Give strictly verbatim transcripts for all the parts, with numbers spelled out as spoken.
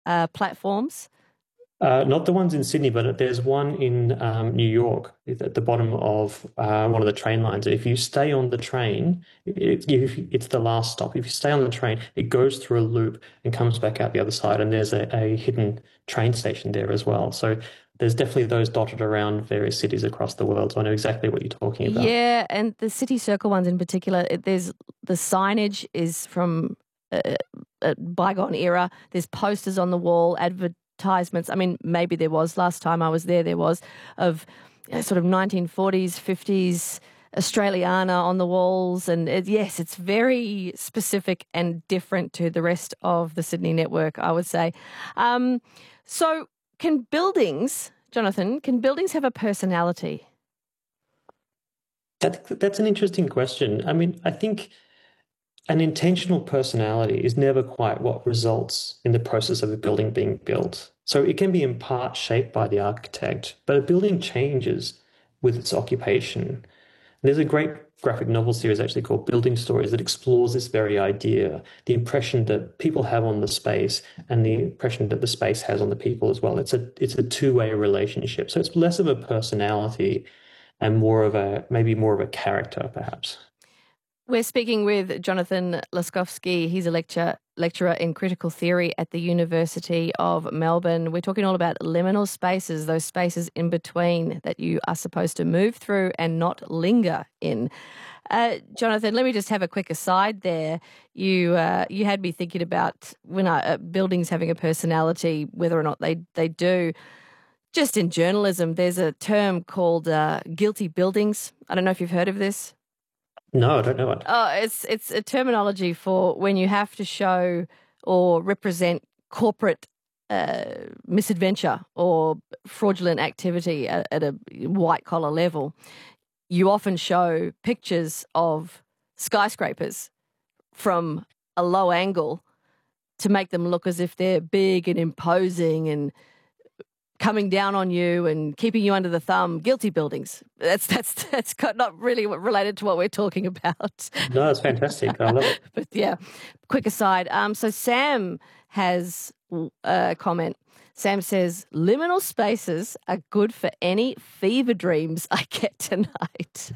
uh, platforms? Uh, not the ones in Sydney, but there's one in um, New York at the bottom of uh, one of the train lines. If you stay on the train, it, it, it's the last stop. If you stay on the train, it goes through a loop and comes back out the other side, and there's a, a hidden train station there as well. So there's definitely those dotted around various cities across the world. So I know exactly what you're talking about. Yeah, and the City Circle ones in particular, it, there's the signage is from a, a bygone era. There's posters on the wall, advertisements. I mean, maybe there was last time I was there, there was of you know, sort of nineteen forties, fifties Australiana on the walls. And it, yes, it's very specific and different to the rest of the Sydney network, I would say. Um, so can buildings, Jonathan, can buildings have a personality? That, that's an interesting question. I mean, I think an intentional personality is never quite what results in the process of a building being built. So it can be in part shaped by the architect, but a building changes with its occupation. There's a great graphic novel series actually called Building Stories that explores this very idea, the impression that people have on the space and the impression that the space has on the people as well. It's a it's a two-way relationship. So it's less of a personality and more of a maybe more of a character, perhaps. We're speaking with Jonathan Laskowski. He's a lecture, lecturer in critical theory at the University of Melbourne. We're talking all about liminal spaces, those spaces in between that you are supposed to move through and not linger in. Uh, Jonathan, let me just have a quick aside there. You uh, you had me thinking about when I, uh, buildings having a personality, whether or not they, they do. Just in journalism, there's a term called uh, guilty buildings. I don't know if you've heard of this. No, I don't know it. Oh, it's it's a terminology for when you have to show or represent corporate uh, misadventure or fraudulent activity at, at a white collar level. You often show pictures of skyscrapers from a low angle to make them look as if they're big and imposing and coming down on you and keeping you under the thumb. Guilty buildings. That's that's that's not really related to what we're talking about. No, it's fantastic. I love it. But yeah, quick aside. Um, so Sam has a comment. Sam says, liminal spaces are good for any fever dreams I get tonight.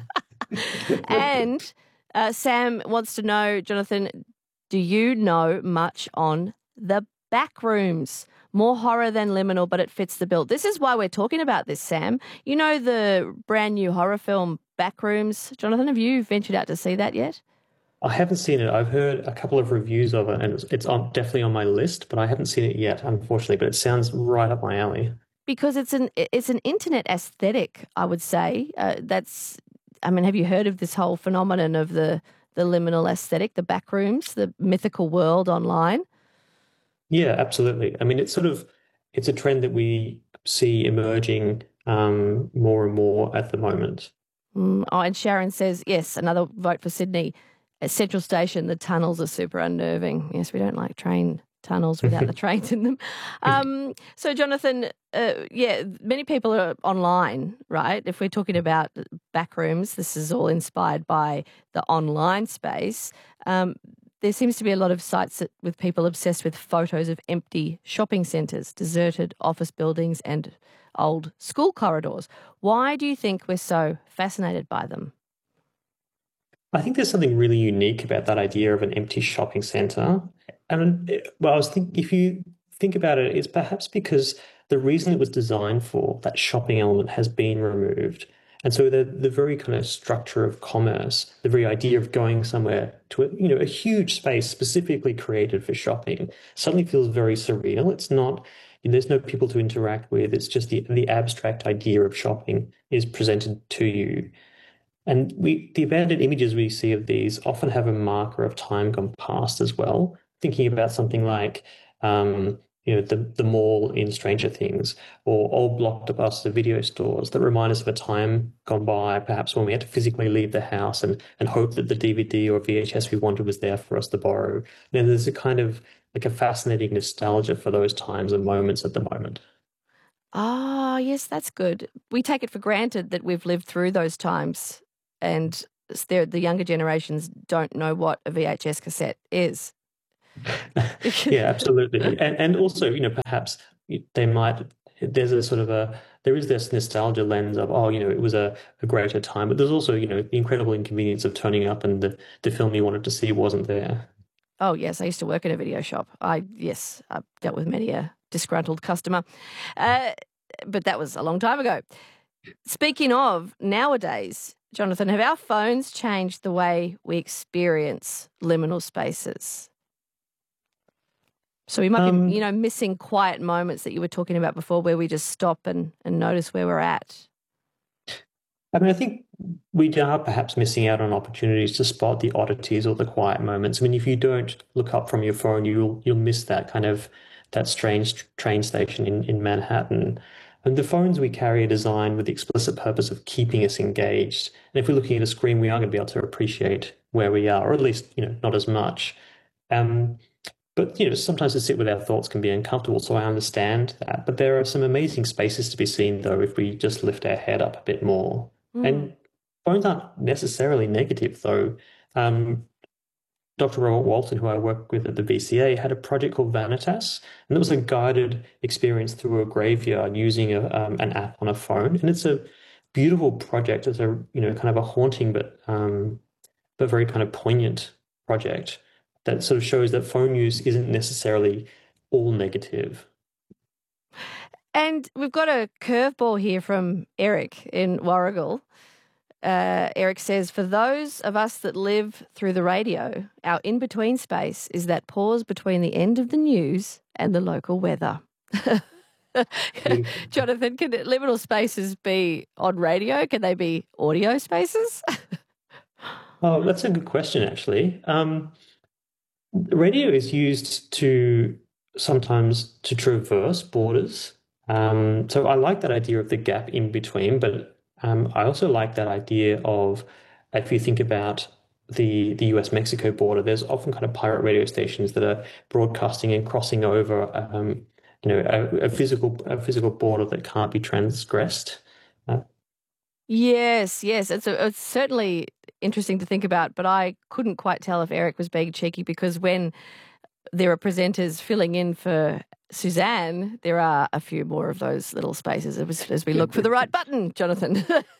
And uh, Sam wants to know, Jonathan, do you know much on the back rooms? More horror than liminal, but it fits the bill. This is why we're talking about this, Sam. You know the brand new horror film Backrooms? Jonathan, have you ventured out to see that yet? I haven't seen it. I've heard a couple of reviews of it, and it's, it's on, definitely on my list, but I haven't seen it yet, unfortunately. But it sounds right up my alley. Because it's an it's an internet aesthetic, I would say. Uh, that's, I mean, have you heard of this whole phenomenon of the the liminal aesthetic, the backrooms, the mythical world online? Yeah, absolutely. I mean, it's sort of it's a trend that we see emerging um, more and more at the moment. Mm, oh, and Sharon says, yes, another vote for Sydney. At Central Station, the tunnels are super unnerving. Yes, we don't like train tunnels without the trains in them. Um, so, Jonathan, uh, yeah, many people are online, right? If we're talking about backrooms, this is all inspired by the online space. Um, there seems to be a lot of sites that, with people obsessed with photos of empty shopping centres, deserted office buildings and old school corridors. Why do you think we're so fascinated by them? I think there's something really unique about that idea of an empty shopping center. And well, I was thinking, if you think about it, it's perhaps because the reason it was designed for, that shopping element, has been removed. And so the the very kind of structure of commerce, the very idea of going somewhere to a, you know, a huge space specifically created for shopping suddenly feels very surreal. It's not, there's no people to interact with. It's just the the abstract idea of shopping is presented to you. And we, the abandoned images we see of these often have a marker of time gone past as well. Thinking about something like, um, you know, the the mall in Stranger Things, or old blockbuster video stores that remind us of a time gone by, perhaps when we had to physically leave the house and and hope that the D V D or V H S we wanted was there for us to borrow. You know, there's a kind of like a fascinating nostalgia for those times and moments at the moment. Ah, yes, that's good. We take it for granted that we've lived through those times, and the younger generations don't know what a V H S cassette is. Yeah, absolutely. And and also, you know, perhaps they might there's a sort of a there is this nostalgia lens of, oh, you know, it was a, a greater time, but there's also, you know, the incredible inconvenience of turning up and the, the film you wanted to see wasn't there. Oh, yes, I used to work in a video shop. I yes, I've dealt with many a disgruntled customer, uh, but that was a long time ago. Speaking of nowadays, Jonathan, have our phones changed the way we experience liminal spaces? So we might be, you Um, know, missing quiet moments that you were talking about before, where we just stop and, and notice where we're at. I mean, I think we are perhaps missing out on opportunities to spot the oddities or the quiet moments. I mean, if you don't look up from your phone, you'll you'll miss that kind of that strange train station in, in Manhattan. And the phones we carry are designed with the explicit purpose of keeping us engaged. And if we're looking at a screen, we are going to be able to appreciate where we are, or at least, you know, not as much. Um, but you know, sometimes to sit with our thoughts can be uncomfortable, so I understand that. But there are some amazing spaces to be seen, though, if we just lift our head up a bit more. Mm. And phones aren't necessarily negative, though. Um, Doctor Robert Walton, who I work with at the V C A, had a project called Vanitas, and it was a guided experience through a graveyard using a, um, an app on a phone. And it's a beautiful project. It's a you know kind of a haunting but um, but very kind of poignant project that sort of shows that phone use isn't necessarily all negative. And we've got a curveball here from Eric in Warragul. Uh, Eric says, for those of us that live through the radio, our in between space is that pause between the end of the news and the local weather. Jonathan, can liminal spaces be on radio? Can they be audio spaces? Oh, that's a good question, actually. Um, radio is used to sometimes to traverse borders. Um, so I like that idea of the gap in between, but um, I also like that idea of if you think about the the U S Mexico border, there's often kind of pirate radio stations that are broadcasting and crossing over, um, you know, a, a physical a physical border that can't be transgressed. Uh, Yes, yes. It's, a, it's certainly interesting to think about, but I couldn't quite tell if Eric was being cheeky because when there are presenters filling in for Suzanne, there are a few more of those little spaces as, as we look for the right button, Jonathan.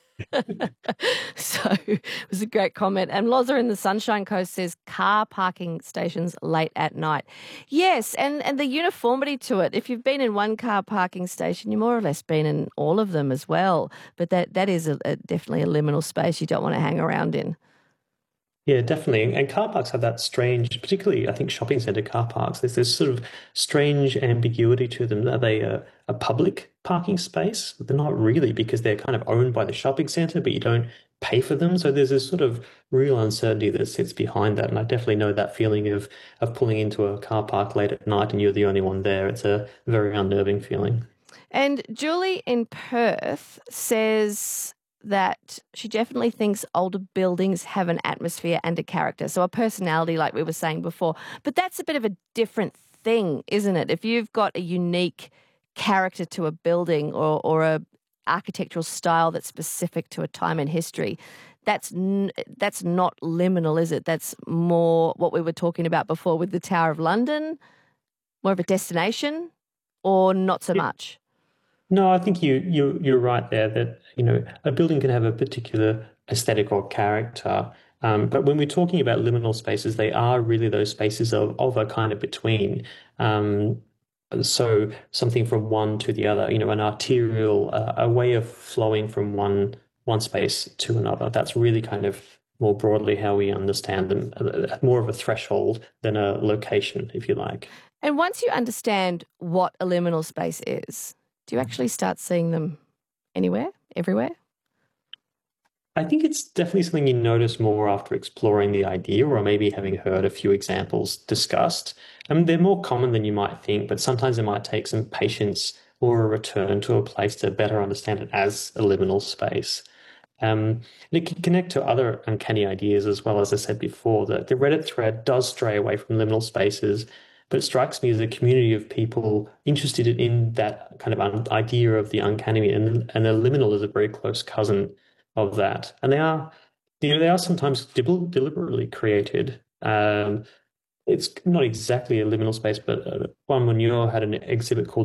So it was a great comment. And Loza in the Sunshine Coast says car parking stations late at night. Yes, and, and the uniformity to it. If you've been in one car parking station, you've more or less been in all of them as well. But that, that is a, a, definitely a liminal space you don't want to hang around in. Yeah, definitely. And car parks have that strange, particularly I think shopping center car parks. There's this sort of strange ambiguity to them. Are they a, a public parking space? But they're not really because they're kind of owned by the shopping center, but you don't pay for them. So there's this sort of real uncertainty that sits behind that. And I definitely know that feeling of of pulling into a car park late at night and you're the only one there. It's a very unnerving feeling. And Julie in Perth says that she definitely thinks older buildings have an atmosphere and a character, so a personality, like we were saying before. But that's a bit of a different thing, isn't it? If you've got a unique character to a building or, or a architectural style that's specific to a time in history, that's n- that's not liminal, is it? That's more what we were talking about before with the Tower of London, more of a destination, or not so much? No, I think you you you're right there that you know a building can have a particular aesthetic or character, um, but when we're talking about liminal spaces, they are really those spaces of of a kind of between. Um, so something from one to the other, you know, an arterial, uh, a way of flowing from one one space to another. That's really kind of more broadly how we understand them, uh, more of a threshold than a location, if you like. And once you understand what a liminal space is, do you actually start seeing them anywhere, everywhere? I think it's definitely something you notice more after exploring the idea or maybe having heard a few examples discussed. I mean, they're more common than you might think, but sometimes it might take some patience or a return to a place to better understand it as a liminal space. Um, and it can connect to other uncanny ideas as well. As I said before, that the Reddit thread does stray away from liminal spaces, but it strikes me as a community of people interested in that kind of un idea of the uncanny, and and the liminal is a very close cousin of that. And they are, you know, they are sometimes del deliberately created. Um, it's not exactly a liminal space, but uh, Juan Munoz had an exhibit called